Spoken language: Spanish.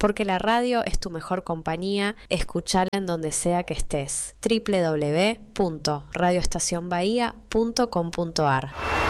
porque la radio es tu mejor compañía. Escuchala en donde sea que estés. www.radioestacionbahía.com.ar